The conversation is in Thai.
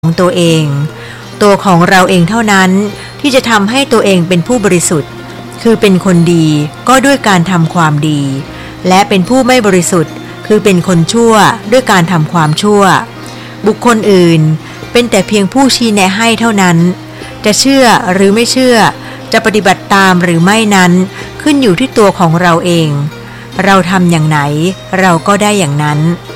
ของตัวเองตัวของเราเองเท่านั้นที่จะทำให้ตัวเองเป็นผู้บริสุทธิ์คือเป็นคนดีก็ด้วยการทำความดีและเป็นผู้ไม่บริสุทธิ์คือเป็นคนชั่วด้วยการทำความชั่วบุคคลอื่นเป็นแต่เพียงผู้ชี้แนะให้เท่านั้นจะเชื่อหรือไม่เชื่อจะปฏิบัติตามหรือไม่นั้นขึ้นอยู่ที่ตัวของเราเองเราทำอย่างไหนเราก็ได้อย่างนั้น